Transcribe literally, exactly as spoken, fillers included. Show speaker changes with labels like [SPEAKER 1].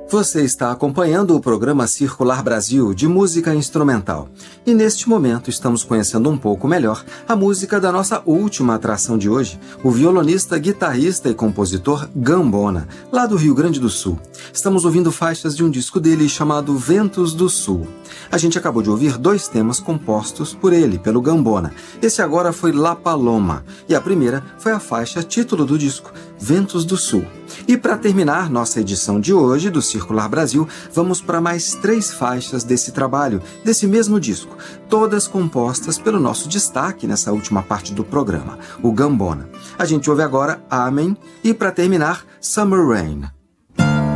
[SPEAKER 1] Você está acompanhando o programa Circular Brasil de música instrumental. E neste momento estamos conhecendo um pouco melhor a música da nossa última atração de hoje, o violonista, guitarrista e compositor Gambona, lá do Rio Grande do Sul. Estamos ouvindo faixas de um disco dele chamado Ventos do Sul. A gente acabou de ouvir dois temas compostos por ele, pelo Gambona. Esse agora foi La Paloma e a primeira foi a faixa título do disco, Ventos do Sul. E para terminar nossa edição de hoje do Circular Brasil, vamos para mais três faixas desse trabalho, desse mesmo disco, todas compostas pelo nosso destaque nessa última parte do programa, o Gambona. A gente ouve agora Amen e, para terminar, Summer Rain.